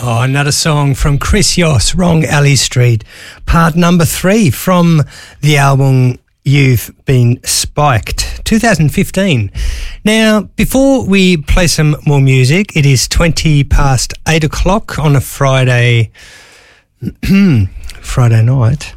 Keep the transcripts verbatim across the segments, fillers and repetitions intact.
Oh, another song from Chris Yoss, Wrong Alley Street, part number three from the album You've Been Spiked, two thousand fifteen. Now, before we play some more music, it is twenty past eight o'clock on a Friday, Friday night.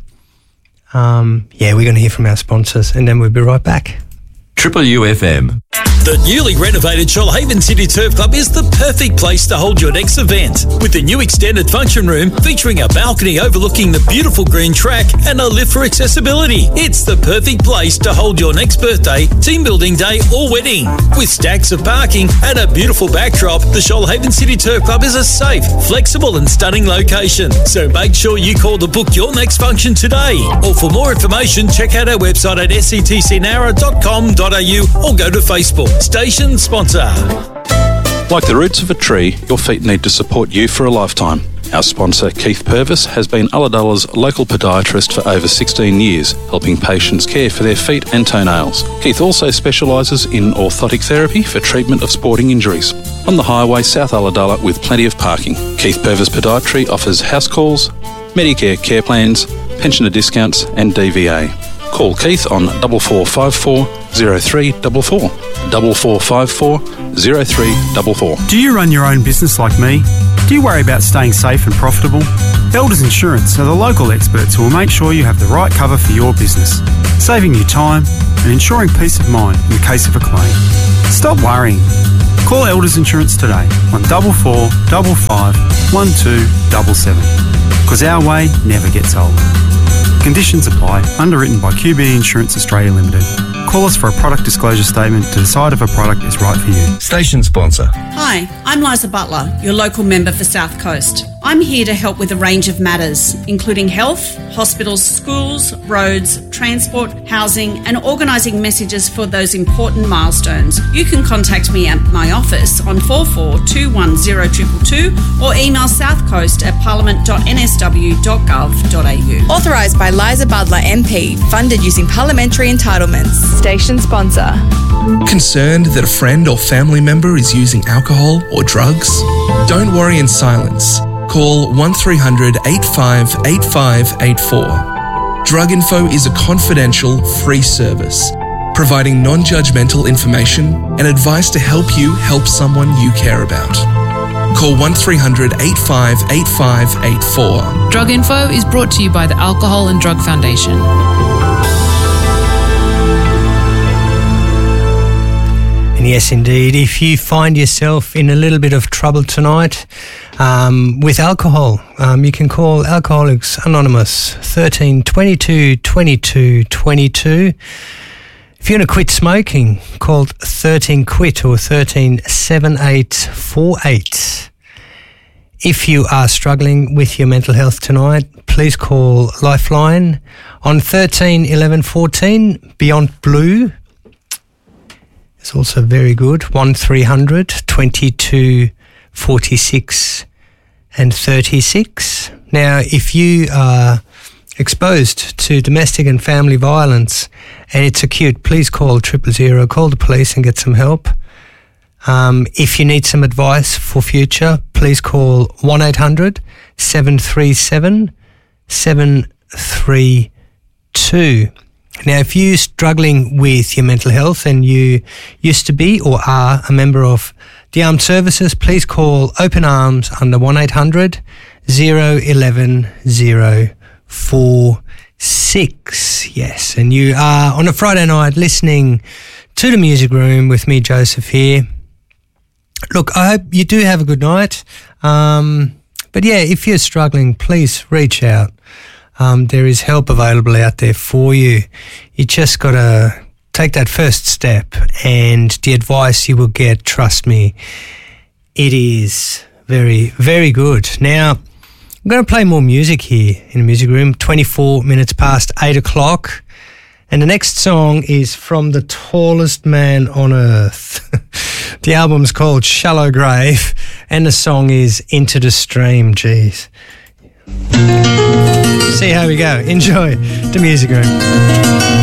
Um, yeah, we're going to hear from our sponsors and then we'll be right back. Triple U F M. The newly renovated Shoalhaven City Turf Club is the perfect place to hold your next event. With the new extended function room featuring a balcony overlooking the beautiful green track and a lift for accessibility. It's the perfect place to hold your next birthday, team building day or wedding. With stacks of parking and a beautiful backdrop, the Shoalhaven City Turf Club is a safe, flexible and stunning location. So make sure you call to book your next function today. Or for more information, check out our website at s c t c nara dot com dot a u or go to Facebook. Station sponsor. Like the roots of a tree, your feet need to support you for a lifetime. Our sponsor, Keith Purvis, has been Ulladulla's local podiatrist for over sixteen years, helping patients care for their feet and toenails. Keith also specialises in orthotic therapy for treatment of sporting injuries. On the highway, South Ulladulla, with plenty of parking. Keith Purvis Podiatry offers house calls, Medicare care plans, pensioner discounts and D V A. Call Keith on four four five four, zero three four four, four four five four, zero three four four. Do you run your own business like me? Do you worry about staying safe and profitable? Elders Insurance are the local experts who will make sure you have the right cover for your business, saving you time and ensuring peace of mind in the case of a claim. Stop worrying. Call Elders Insurance today on four four five five, one two seven seven, because our way never gets old. Conditions apply. Underwritten by Q B Insurance Australia Limited. Call us for a product disclosure statement to decide if a product is right for you. Station sponsor. Hi, I'm Liza Butler, your local member for South Coast. I'm here to help with a range of matters, including health, hospitals, schools, roads, transport, housing, and organising messages for those important milestones. You can contact me at my office on four four two one zero two two two or email southcoast at parliament dot n s w dot gov dot a u. Authorised by Liza Butler M P, funded using parliamentary entitlements. Station sponsor. Concerned that a friend or family member is using alcohol or drugs? Don't worry in silence. Call one three hundred, eight five eight five eight four. Drug Info is a confidential, free service, providing non-judgmental information and advice to help you help someone you care about. Call one three hundred, eight five eight five eight four. Drug Info is brought to you by the Alcohol and Drug Foundation. And yes, indeed, if you find yourself in a little bit of trouble tonight um, with alcohol, um, you can call Alcoholics Anonymous, thirteen twenty-two twenty-two twenty-two. If you want to quit smoking, call thirteen quit or thirteen seven eight four eight. If you are struggling with your mental health tonight, please call Lifeline on thirteen eleven fourteen. Beyond Blue is also very good, one three hundred twenty-two forty-six and thirty-six. Now, if you are exposed to domestic and family violence and it's acute, please call triple zero, call the police and get some help. Um, if you need some advice for future, please call one eight hundred seven three seven seven three two. Now, if you're struggling with your mental health and you used to be or are a member of the armed services, please call Open Arms under one eight hundred zero eleven zero four six. Yes, and you are on a Friday night listening to The Music Room with me, Joseph, here. Look, I hope you do have a good night. Um, but yeah, if you're struggling, please reach out. Um, there is help available out there for you. You just got to take that first step, and the advice you will get, trust me, it is very, very good. Now, I'm going to play more music here in the music room, twenty-four minutes past eight o'clock. And the next song is from The Tallest Man on Earth. The album's called Shallow Grave, and the song is Into the Stream. Jeez. See how we go. Enjoy The Music Room.